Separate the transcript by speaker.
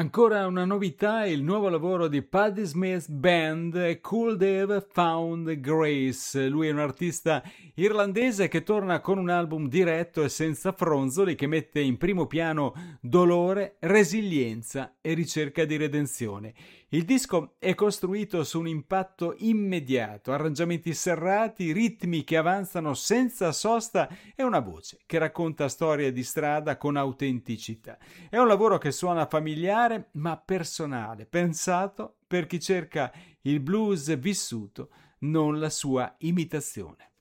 Speaker 1: Ancora una novità, il nuovo lavoro di Patti Smith Band, Could Have Found Grace. Lui è un artista irlandese che torna con un album diretto e senza fronzoli che mette in primo piano dolore, resilienza e ricerca di redenzione. Il disco è costruito su un impatto immediato, arrangiamenti serrati, ritmi che avanzano senza sosta e una voce che racconta storie di strada con autenticità. È un lavoro che suona familiare ma personale, pensato per chi cerca il blues vissuto, non la sua imitazione.